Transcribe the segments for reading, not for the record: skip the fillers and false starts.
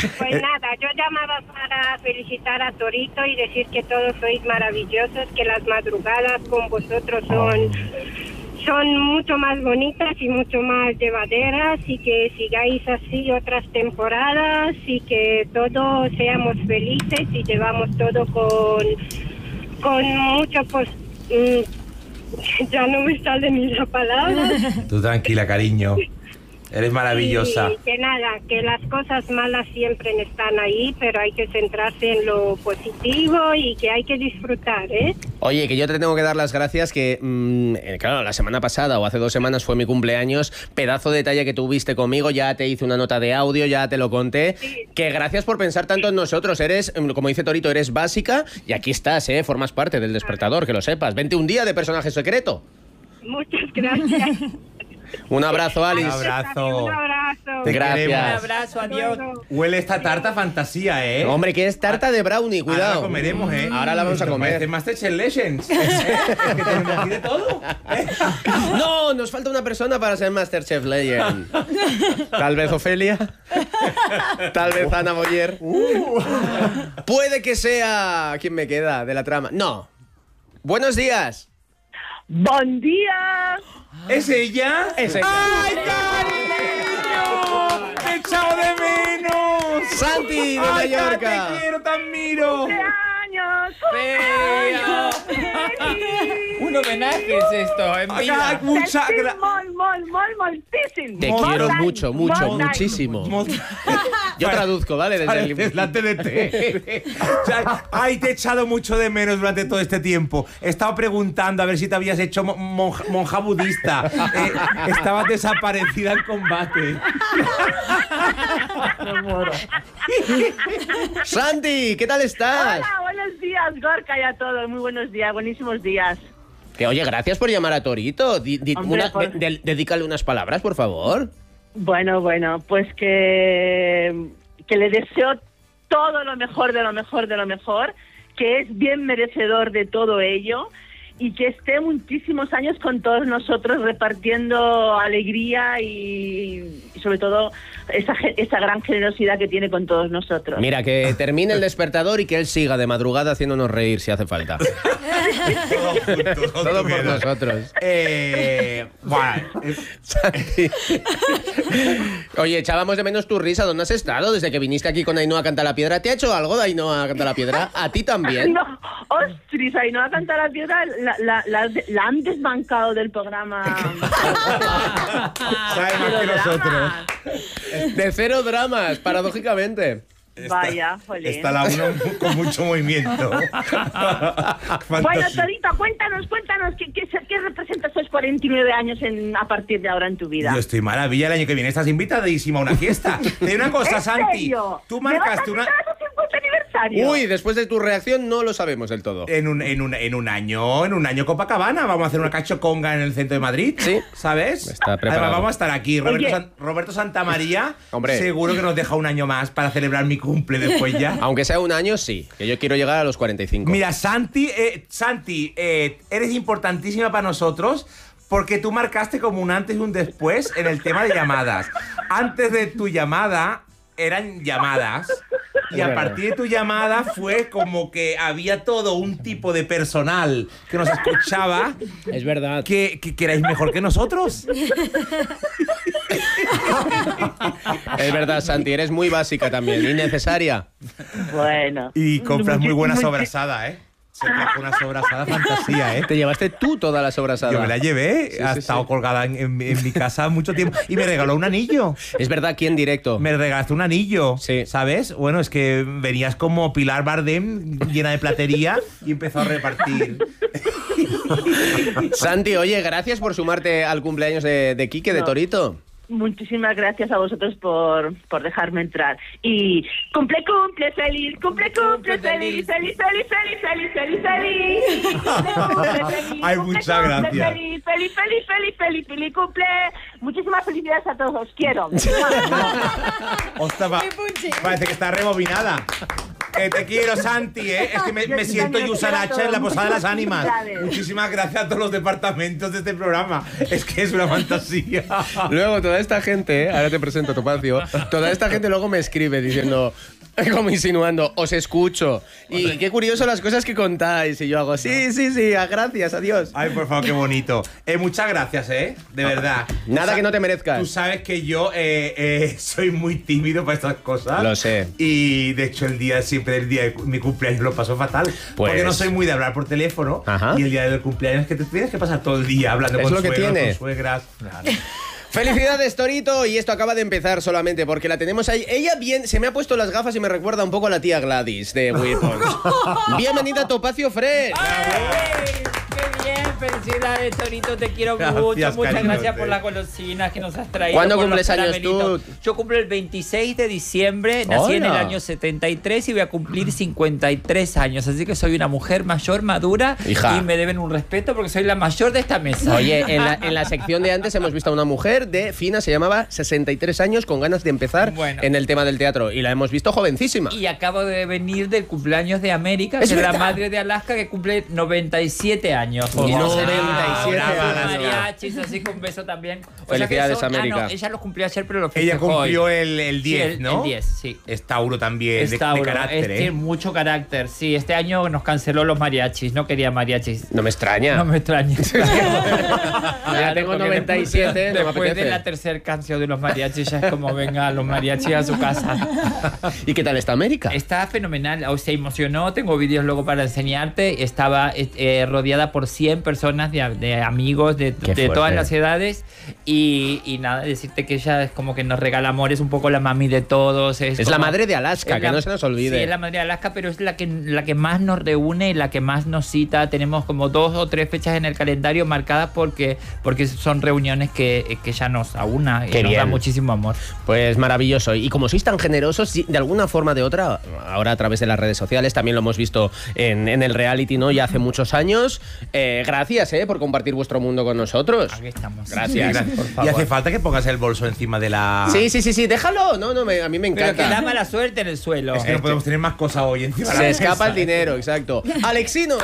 Pues nada, yo llamaba para felicitar a Torito y decir que todos sois maravillosos, que las madrugadas con vosotros son mucho más bonitas y mucho más llevaderas, y que sigáis así otras temporadas y que todos seamos felices y llevamos todo con mucho ya no me sale ni la palabra. Tú tranquila, cariño. Eres maravillosa. Y que nada, que las cosas malas siempre están ahí, pero hay que centrarse en lo positivo y que hay que disfrutar, ¿eh? Oye, que yo te tengo que dar las gracias que, claro, la semana pasada o hace 2 semanas fue mi cumpleaños, pedazo de detalle que tuviste conmigo, ya te hice una nota de audio, ya te lo conté, sí. Que gracias por pensar tanto en nosotros, eres, como dice Torito, eres básica y aquí estás, formas parte del Despertador, que lo sepas. 21 días de personaje secreto. Muchas gracias. Un abrazo, Alice. Un abrazo. Un abrazo. Gracias. Un abrazo, adiós. Huele esta tarta fantasía, ¿eh? Hombre, que es tarta de brownie, cuidado. Ahora la comeremos, ¿eh? Ahora la vamos a comer. Es Masterchef Legends. Es que tenemos aquí de todo. No, nos falta una persona para ser Masterchef Legend. Tal vez Ofelia. Tal vez Ana Boyer. Puede que sea... ¿Quién me queda de la trama? No. Buenos días. ¡Buen día! ¿Es ella? Es ella. ¡Ay, cariño! ¡Te he echado de menos! Santi, de Mallorca. ¡Te quiero, te admiro! ¡Cumpleaños! Un homenaje es esto, en vida. Muchas gracias. Moltísimo. Te quiero mucho, muchísimo. Yo traduzco, ¿vale? Desde la TDT. Ay, te he echado mucho de menos durante todo este tiempo. He estado preguntando a ver si te habías hecho monja budista. Estabas desaparecida en combate. Santi, ¿qué tal estás? Hola, buenos días, Gorka, y a todos. Muy buenos días, buenísimos días. Que oye, gracias por llamar a Torito. Dedícale unas palabras, por favor. Bueno, pues que le deseo todo lo mejor de lo mejor de lo mejor, que es bien merecedor de todo ello y que esté muchísimos años con todos nosotros repartiendo alegría y sobre todo esa gran generosidad que tiene con todos nosotros. Mira, que termine el Despertador y que él siga de madrugada haciéndonos reír si hace falta. Todo por nosotros. Santi. Oye, echábamos de menos tu risa. ¿Dónde has estado desde que viniste aquí con Ainhoa Canta la Piedra? ¿Te ha hecho algo de Ainhoa Canta la Piedra? ¿A ti también? No, ostras, Ainhoa Canta la Piedra la han desbancado del programa. Sabe más que nosotros. De cero dramas, paradójicamente. Vaya, jolín. Está la uno con mucho movimiento. Bueno, Torito, cuéntanos, ¿qué representa esos 49 años a partir de ahora en tu vida? Yo estoy maravilla, el año que viene estás invitadísima a una fiesta. Te digo una cosa, Santi. Tú marcaste una... Uy, después de tu reacción no lo sabemos del todo. En un año Copacabana vamos a hacer una cachoconga en el centro de Madrid. Sí. ¿Sabes? Está preparado. Además vamos a estar aquí. Roberto Santamaría, hombre, seguro que nos deja un año más para celebrar mi cumple después ya. Aunque sea un año, sí, que yo quiero llegar a los 45. Mira, Santi, eres importantísima para nosotros porque tú marcaste como un antes y un después en el tema de llamadas. Antes de tu llamada eran llamadas y a partir de tu llamada fue como que había todo un tipo de personal que nos escuchaba. Es verdad. Que erais mejor que nosotros. Es verdad, Santi, eres muy básica también, innecesaria. Bueno. Y compras muy buena sobrasada, ¿eh? Se trajo una sobrasada fantasía, ¿eh? Te llevaste tú toda la sobrasada. Yo me la llevé, sí, ha estado colgada en mi casa mucho tiempo y me regaló un anillo. Es verdad, aquí en directo. Me regalaste un anillo, sí. ¿Sabes? Bueno, es que venías como Pilar Bardem llena de platería y empezó a repartir. Santi, oye, gracias por sumarte al cumpleaños de Quique, de Torito. Muchísimas gracias a vosotros por dejarme entrar. Y cumple, feliz, feliz. Ay, muchas gracias. Feliz cumple. Muchísimas felicidades a todos, os quiero. Ostras, parece que está rebobinada. Te quiero, Santi, Es que me siento Yusaracha en la Posada de las Ánimas. Muchísimas gracias a todos los departamentos de este programa. Es que es una fantasía. Luego toda esta gente, ahora te presento Topacio, toda esta gente luego me escribe diciendo, como insinuando, os escucho. Y qué curioso las cosas que contáis. Y yo hago, sí, gracias, adiós. Ay, por favor, qué bonito. Muchas gracias, de verdad. Nada que no te merezcas. Tú sabes que yo soy muy tímido para estas cosas. Lo sé. Y de hecho el día de mi cumpleaños lo pasó fatal. Pues... Porque no soy muy de hablar por teléfono. Ajá. Y el día del cumpleaños que te tienes que pasar todo el día hablando es con lo que suegros, tiene. con suegras. Claro. Felicidades, Torito, y esto acaba de empezar solamente porque la tenemos ahí. Ella bien se me ha puesto las gafas y me recuerda un poco a la tía Gladys de Weapons. Bienvenida, Topacio Fresh. ¡Qué bien! Felicidades, Torito, te quiero Gracias, mucho. Muchas cariñote. gracias por las golosinas que nos has traído. ¿Cuándo por los cumples años tú? caramelitos. Yo cumplo el 26 de diciembre, nací en el Hola. año 73 y voy a cumplir 53 años. Así que soy una mujer mayor, madura, Hija. y me deben un respeto porque soy la mayor de esta mesa. Oye, en la sección de antes hemos visto a una mujer de fina, se llamaba 63 años, con ganas de empezar Bueno. en el tema del teatro. Y la hemos visto jovencísima. Y acabo de venir del cumpleaños de América, Es que es la verdad. madre de Alaska, que cumple 97 años. Y 97 brava la mariachis, así que un beso también. Felicidades, América. No, ella los cumplió ayer, pero lo Ella festejó cumplió hoy. el 10, Sí, ¿no? El 10, sí. Es Tauro también, Es Tauro, de carácter, tiene mucho carácter. Sí, este año nos canceló los mariachis, no quería mariachis. No me extraña. No me extraña. Ya tengo 97, no me Después apetece. de la tercera canción de los mariachis, ya es como venga los mariachis a su casa. ¿Y qué tal está América? Está fenomenal, o se emocionó, tengo vídeos luego para enseñarte. Estaba rodeada por 100 personas de amigos de fuerte. todas las edades y nada, decirte que ella es como que nos regala amor, es un poco la mami de todos. Es como- la madre de Alaska, es que no se nos olvide. Sí, es la madre de Alaska, pero es la que más nos reúne y la que más nos cita. Tenemos como 2 o 3 fechas en el calendario marcadas porque son reuniones que ya nos aúna y Qué nos bien. da muchísimo amor. Pues maravilloso. Y como sois tan generosos, sí, de alguna forma o de otra, ahora a través de las redes sociales, también lo hemos visto en el reality, ¿no? Ya hace muchos años. Gracias, por compartir vuestro mundo con nosotros. Aquí estamos. Gracias. Por Y favor. hace falta que pongas el bolso encima de la... Sí, déjalo. No, a mí me Pero que da encanta. mala suerte en el suelo. Es que no podemos tener más cosas hoy encima de la Se mesa. escapa el dinero, exacto. Alexinos.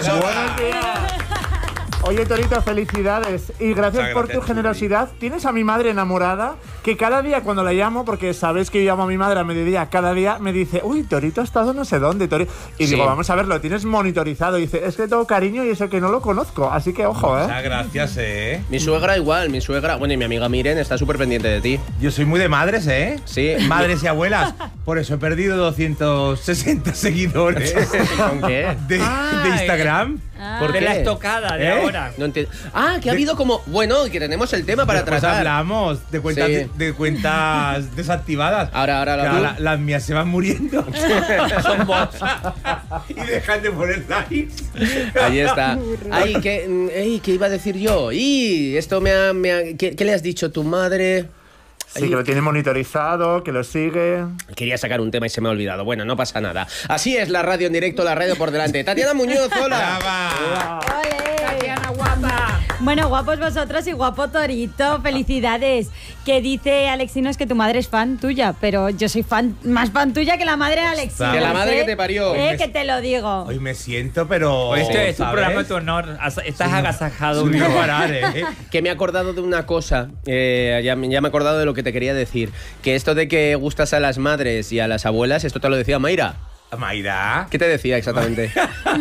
Oye, Torito, felicidades. Y gracias Muchas por gracias, tu generosidad. Tienes a mi madre enamorada, que cada día cuando la llamo, porque sabes que yo llamo a mi madre a mediodía, cada día me dice, uy, Torito ha estado no sé dónde, Torito. Y Sí. digo, vamos a ver, lo tienes monitorizado. Y dice, es que tengo cariño y eso que no lo conozco. Así que ojo, Muchas gracias, Mi suegra igual, bueno, y mi amiga Miren está súper pendiente de ti. Yo soy muy de madres, Sí. Madres y abuelas. Por eso he perdido 260 seguidores ¿Con qué? de Instagram. ¿Por de qué? la estocada de ahora. No entiendo. Que ha habido como... Bueno, que tenemos el tema para Después tratar. hablamos de cuentas, Sí. de cuentas desactivadas. Ahora, Claro, las mías se van muriendo. Son bots. Y dejan de poner likes. Ahí está. Ay, ¿qué iba a decir yo? Y esto ¿qué le has dicho a tu madre? Sí, que lo tiene monitorizado, que lo sigue. Quería sacar un tema y se me ha olvidado. Bueno, no pasa nada. Así es la radio en directo, la radio por delante. Tatiana Muñoz, hola. Brava. Tatiana guapa. Bueno, guapos vosotros y guapo Torito, felicidades. Que dice Alexinos que tu madre es fan tuya, pero yo soy más fan tuya que la madre de Alexinos. Que la madre que te parió. Que te lo digo. Hoy me siento, pero... Este es un ¿sabes? programa de tu honor. Estás agasajado. Sin no parar, Que me he acordado de una cosa, ya me he acordado de lo que te quería decir, que esto de que gustas a las madres y a las abuelas, esto te lo decía Mayra. Mayra. ¿Qué te decía exactamente?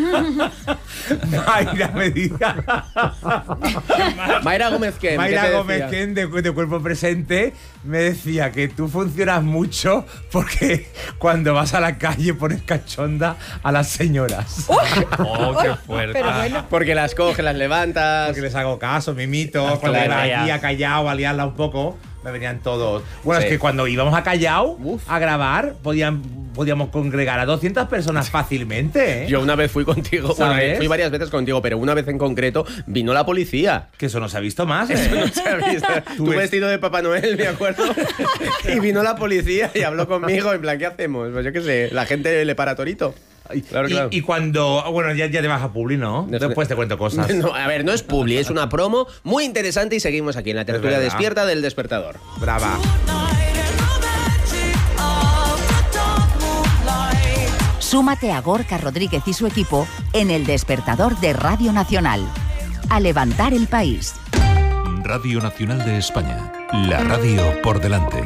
Mayra me dice. Mayra Gómez Ken. ¿qué Mayra te Gómez decía? Ken, de Cuerpo Presente, me decía que tú funcionas mucho porque cuando vas a la calle pones cachonda a las señoras. Oh, qué fuerte. Pero bueno. Porque las coges, las levantas. Porque les hago caso, mimito. Cuando claro. iba allí a Callao a liarla un poco, me venían todos. Bueno, Sí. es que cuando íbamos a Callao Uf. a grabar, podíamos congregar a 200 personas fácilmente, Yo una vez fui contigo, bueno, ¿Sabes? fui varias veces contigo, pero una vez en concreto vino la policía. Que eso no se ha visto más, Eso no se ha visto. Tú ves- vestido de Papá Noel, me acuerdo. Y vino la policía y habló conmigo, en plan, ¿qué hacemos? Pues yo qué sé, la gente le para a Torito. Claro, claro. Y cuando... Bueno, ya te vas a Publi, ¿no? Después te cuento cosas. No, a ver, no es publi, es una promo muy interesante y seguimos aquí en la tertulia verdad. despierta del Despertador. Brava. Súmate a Gorka Rodríguez y su equipo en El Despertador de Radio Nacional. A levantar el país. Radio Nacional de España. La radio por delante.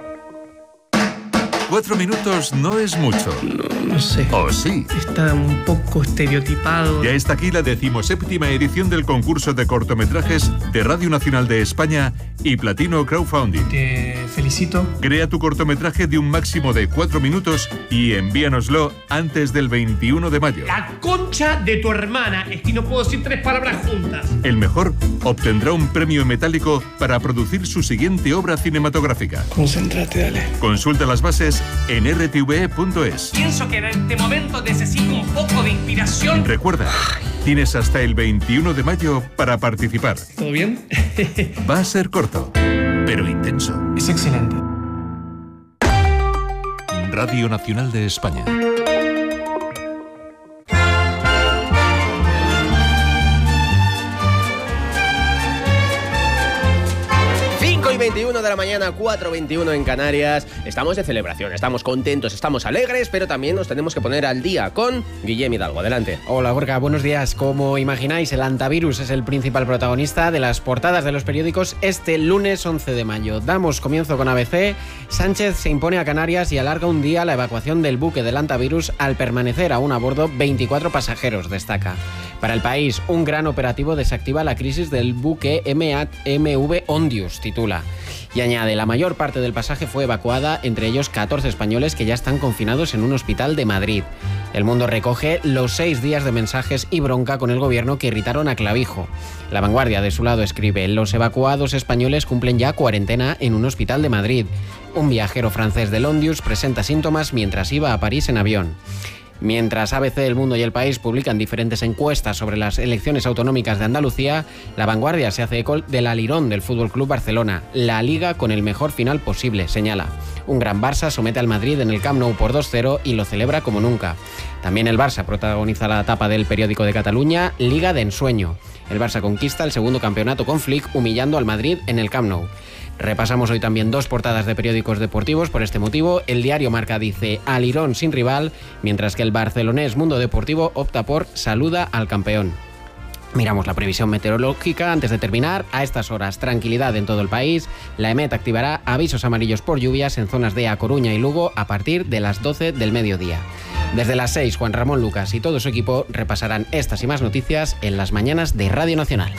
4 minutos no es mucho. No sé. ¿O sí? Está un poco estereotipado. Ya está aquí la 17ª edición del concurso de cortometrajes de Radio Nacional de España y Platino Crowdfunding. Te felicito. Crea tu cortometraje de un máximo de 4 minutos y envíanoslo antes del 21 de mayo. La concha de tu hermana. Es que no puedo decir 3 palabras juntas. El mejor obtendrá un premio metálico para producir su siguiente obra cinematográfica. Concéntrate, dale. Consulta las bases en rtve.es. Pienso que en este momento necesito un poco de inspiración. Recuerda, tienes hasta el 21 de mayo para participar. ¿Todo bien? Va a ser corto, pero intenso. Es excelente. Radio Nacional de España. Y 21 de la mañana, 4:21 en Canarias. Estamos de celebración, estamos contentos, estamos alegres, pero también nos tenemos que poner al día con Guillem Hidalgo. Adelante. Hola, Gorka, buenos días. Como imagináis, el antivirus es el principal protagonista de las portadas de los periódicos este lunes 11 de mayo. Damos comienzo con ABC. Sánchez se impone a Canarias y alarga un día la evacuación del buque del antivirus al permanecer aún a bordo 24 pasajeros, destaca. Para el país, un gran operativo desactiva la crisis del buque MV Ondius, titula. Y añade, la mayor parte del pasaje fue evacuada, entre ellos 14 españoles que ya están confinados en un hospital de Madrid. El Mundo recoge los 6 días de mensajes y bronca con el gobierno que irritaron a Clavijo. La Vanguardia, de su lado, escribe, los evacuados españoles cumplen ya cuarentena en un hospital de Madrid. Un viajero francés del Ondius presenta síntomas mientras iba a París en avión. Mientras ABC, El Mundo y El País publican diferentes encuestas sobre las elecciones autonómicas de Andalucía, La Vanguardia se hace eco del alirón del FC Barcelona, la Liga con el mejor final posible, señala. Un gran Barça somete al Madrid en el Camp Nou por 2-0 y lo celebra como nunca. También el Barça protagoniza la tapa del periódico de Cataluña, Liga de ensueño. El Barça conquista el segundo campeonato con Flick, humillando al Madrid en el Camp Nou. Repasamos hoy también 2 portadas de periódicos deportivos por este motivo. El diario Marca dice alirón sin rival, mientras que el barcelonés Mundo Deportivo opta por saluda al campeón. Miramos la previsión meteorológica antes de terminar. A estas horas, tranquilidad en todo el país. La EMET activará avisos amarillos por lluvias en zonas de A Coruña y Lugo a partir de las 12 del mediodía. Desde las 6, Juan Ramón Lucas y todo su equipo repasarán estas y más noticias en las mañanas de Radio Nacional.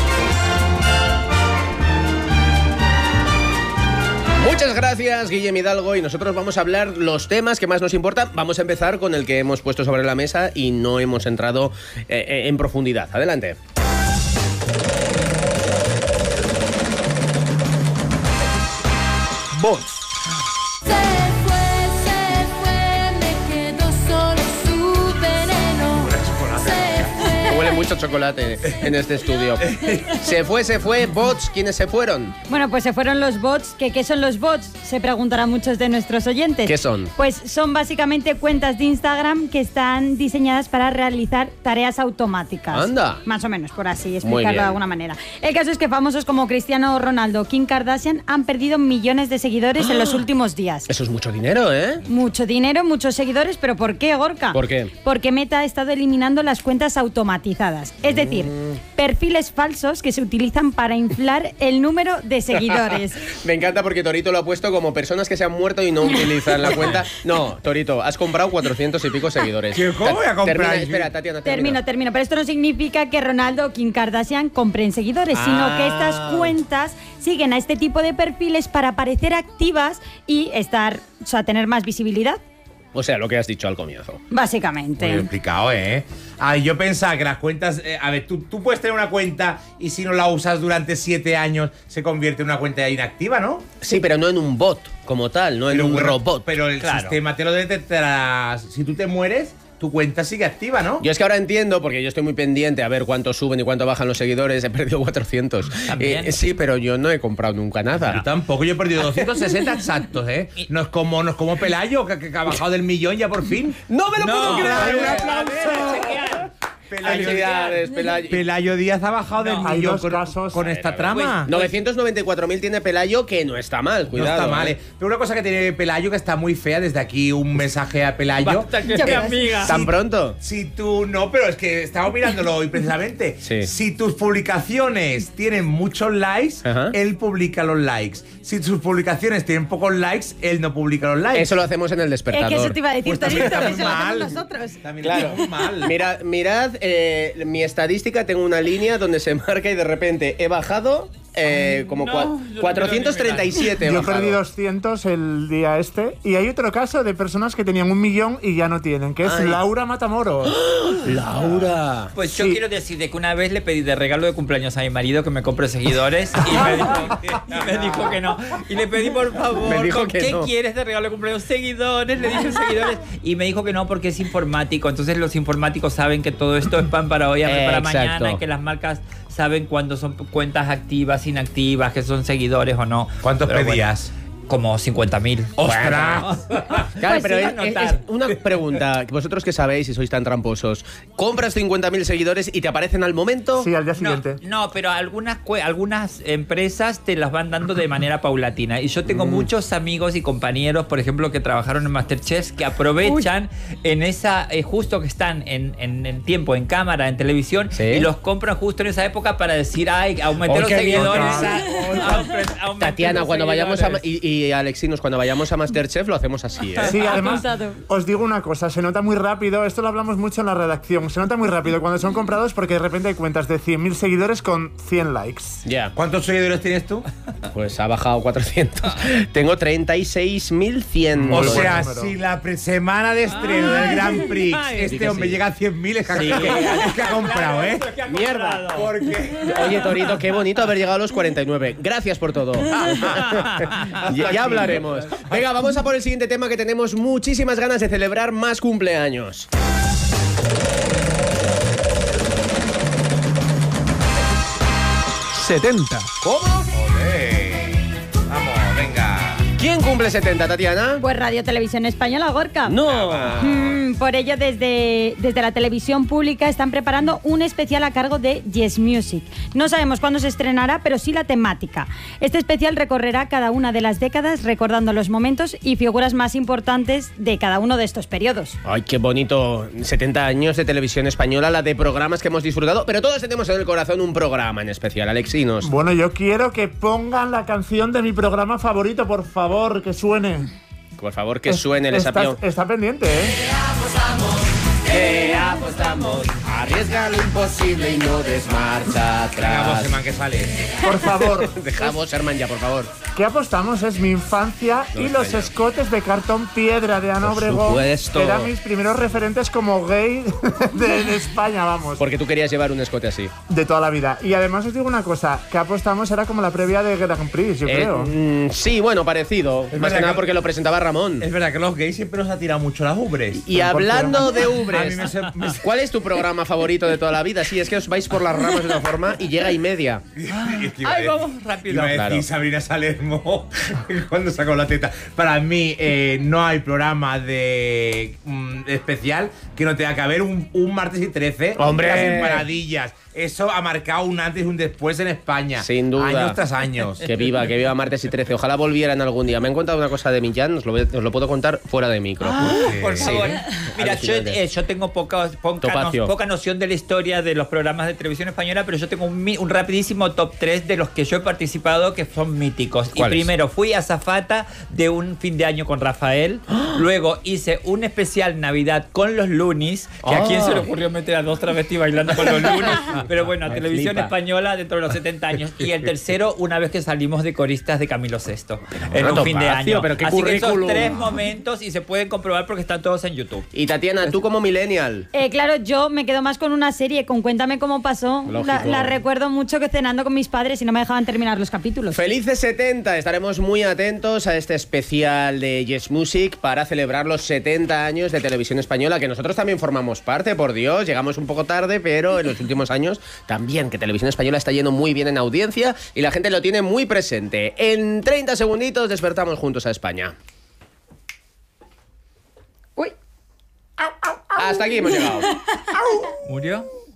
Muchas gracias, Guillem Hidalgo, y nosotros vamos a hablar los temas que más nos importan. Vamos a empezar con el que hemos puesto sobre la mesa y no hemos entrado en profundidad. Adelante. Bots. Huele mucho chocolate en este estudio. Se fue, bots, ¿quiénes se fueron? Bueno, pues se fueron los bots. ¿Qué son los bots? Se preguntarán muchos de nuestros oyentes. ¿Qué son? Pues son básicamente cuentas de Instagram que están diseñadas para realizar tareas automáticas. ¡Anda! Más o menos, por así explicarlo de alguna manera. El caso es que famosos como Cristiano Ronaldo, Kim Kardashian han perdido millones de seguidores en los últimos días. Eso es mucho dinero, ¿eh? Mucho dinero, muchos seguidores, pero ¿por qué, Gorka? ¿Por qué? Porque Meta ha estado eliminando las cuentas automatizadas. Es decir, perfiles falsos que se utilizan para inflar el número de seguidores. Me encanta porque Torito lo ha puesto como personas que se han muerto y no utilizan la cuenta. No, Torito, has comprado 400 y pico seguidores. ¿Cómo voy a comprar? Espera, Tatiana, termino. Pero esto no significa que Ronaldo o Kim Kardashian compren seguidores, sino que estas cuentas siguen a este tipo de perfiles para parecer activas y tener más visibilidad. O sea, lo que has dicho al comienzo. Básicamente. Muy explicado, ¿eh? Yo pensaba que las cuentas... a ver, tú puedes tener una cuenta y si no la usas durante 7 años se convierte en una cuenta inactiva, ¿no? Sí, pero no en un bot como tal, no en un robot. Pero el sistema te lo detectará. Si tú te mueres, tu cuenta sigue activa, ¿no? Yo es que ahora entiendo, porque yo estoy muy pendiente a ver cuánto suben y cuánto bajan los seguidores. He perdido 400. Sí, pero yo no he comprado nunca nada. Yo tampoco, yo he perdido 260 exactos, ¿eh? No es como Pelayo, que ha bajado del millón ya por fin. ¡No me lo puedo creer! ¡Un aplauso! Felicidades, Pelayo. Pelayo Díaz ha bajado del hay millón dos casos. con esta trama. 994.000 tiene Pelayo, que no está mal, cuidado. No está mal, Pero una cosa que tiene Pelayo que está muy fea, desde aquí un mensaje a Pelayo. Basta que sea amiga. ¿Tan pronto? Si tú no, pero es que estamos mirándolo hoy precisamente. Sí. Si tus publicaciones tienen muchos likes, él publica los likes. Si tus publicaciones tienen pocos likes, él no publica los likes. Eso lo hacemos en el despertador. Es que eso te iba a decir, Pues también Torito, está que muy eso lo hacemos mal. nosotros. También Claro. está muy mal. Mirad mi estadística, tengo una línea donde se marca y de repente he bajado como 437. Yo perdí 200 el día este. Y hay otro caso de personas que tenían 1 millón y ya no tienen, que es Laura Matamoros. ¡Laura! Pues yo quiero decir de que una vez le pedí de regalo de cumpleaños a mi marido que me compre seguidores y me dijo que no. Y le pedí, por favor, Me dijo que ¿qué no. quieres de regalo de cumpleaños? Seguidores, le dije seguidores. Y me dijo que no porque es informático. Entonces los informáticos saben que todo esto es pan para hoy, hambre para Exacto. mañana, y que las marcas saben cuándo son cuentas activas, inactivas, que son seguidores o no. ¿Cuántos Pero pedías? Como 50.000. ¡Ostras! Claro, Pues pero sí, es una pregunta, vosotros que sabéis y sois tan tramposos, ¿compras 50.000 seguidores y te aparecen al momento? Sí, al día siguiente. No, pero algunas empresas te las van dando de manera paulatina. Y yo tengo muchos amigos y compañeros, por ejemplo, que trabajaron en MasterChef, que aprovechan en esa, justo que están en el tiempo, en cámara, en televisión, ¿Sí? y los compran justo en esa época para decir, ay, aumenté ¡Oh, los qué bien! seguidores. Aumenté Tatiana, los cuando vayamos a... seguidores. Y Alexinos, cuando vayamos a MasterChef lo hacemos así, ¿eh? Sí, además, Apuntado. os digo una cosa, se nota muy rápido, esto lo hablamos mucho en la redacción, se nota muy rápido cuando son comprados porque de repente hay cuentas de 100.000 seguidores con 100 likes. Ya. ¿Cuántos seguidores tienes tú? Pues ha bajado 400. Tengo 36.100. O Muy buen sea, número. si la semana de estreno del Grand Prix Di que este hombre sí. llega a 100.000, es que ha comprado, ¿eh? ¡Mierda! Porque Oye, Torito, qué bonito haber llegado a los 49. Gracias por todo. Ya hablaremos. Venga, vamos a por el siguiente tema, que tenemos muchísimas ganas de celebrar más cumpleaños. ¿Cómo? vamos, venga. ¿Quién cumple 70, Tatiana? Pues Radio Televisión Española, Gorka. No. Por ello, desde la televisión pública están preparando un especial a cargo de Yes Music. No sabemos cuándo se estrenará, pero sí la temática. Este especial recorrerá cada una de las décadas, recordando los momentos y figuras más importantes de cada uno de estos periodos. Ay, qué bonito. 70 años de televisión española, la de programas que hemos disfrutado, pero todos tenemos en el corazón un programa en especial, Alexinos. Bueno, yo quiero que pongan la canción de mi programa favorito, por favor, que suene. Por favor, que suene el sapión. Está pendiente, ¿eh? Que apostamos, arriesga lo imposible y no des marcha Venga, atrás. Boseman, que sale. Por favor. Dejamos, Herman, ya, por favor. ¿Qué apostamos? Es mi infancia y los escotes de cartón piedra de Ana Por Obregón. supuesto. Que eran mis primeros referentes como gay de España, vamos. Porque tú querías llevar un escote así. De toda la vida. Y además os digo una cosa, que apostamos era como la previa de Grand Prix, yo creo. Sí, bueno, parecido. Más verdad que nada que- porque lo presentaba Ramón. Es verdad que los gays siempre nos ha tirado mucho las ubres. Y hablando de A mí ubres, ¿cuál es tu programa favorito de toda la vida? Sí, es que os vais por las ramas de una forma y llega y media. Ay, vamos rápido. Iba a decir Claro. Sabrina Salermo cuando sacó la teta. Para mí no hay programa de especial que no tenga que haber un martes y 13. ¡Hombre! Las empanadillas. Eso ha marcado un antes y un después en España. Sin duda. Años tras años. Que viva martes y 13. Ojalá volvieran algún día. Me han contado una cosa de Millán, os lo puedo contar fuera de micro. Por Sí. favor. Mira, Alucinante. yo tengo Topacio. poca noción de la historia de los programas de televisión española, pero yo tengo un rapidísimo top 3 de los que yo he participado que son míticos. Y ¿Cuáles? primero fui azafata de un fin de año con Rafael. Luego hice un especial Navidad con los Lunis. Que a quién se le ocurrió meter a 2 travestis bailando con los Lunis. Pero bueno, Me televisión flipa. española dentro de los 70 años. Y el tercero, una vez que salimos de coristas de Camilo VI. En bueno, un fin de Topacio, año. pero qué Así que esos currículum. 3 momentos y se pueden comprobar porque están todos en YouTube. Y Tatiana, tú como millennial. Claro, yo me quedo más con una serie, con Cuéntame cómo pasó. Lógico. La recuerdo mucho que cenando con mis padres y no me dejaban terminar los capítulos. Felices 70, estaremos muy atentos a este especial de Yes Music para celebrar los 70 años de televisión española, que nosotros también formamos parte, por Dios, llegamos un poco tarde, pero en los últimos años también, que televisión española está yendo muy bien en audiencia y la gente lo tiene muy presente. En 30 segunditos despertamos juntos a España. Uy. Hasta aquí hemos llegado. ¿Murió?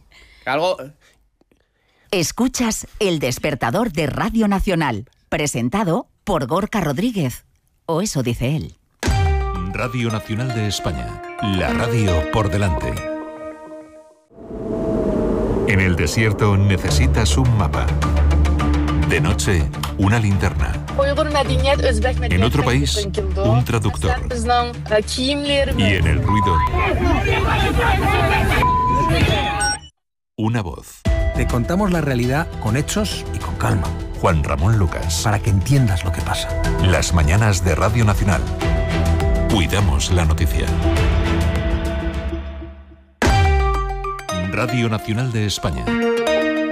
Algo... Escuchas El Despertador de Radio Nacional, presentado por Gorka Rodríguez. O eso dice él. Radio Nacional de España. La radio por delante. En el desierto necesitas un mapa. De noche, una linterna. En otro país, un traductor. Y en el ruido, una voz. Te contamos la realidad con hechos y con calma. Juan Ramón Lucas. Para que entiendas lo que pasa. Las mañanas de Radio Nacional. Cuidamos la noticia. Radio Nacional de España.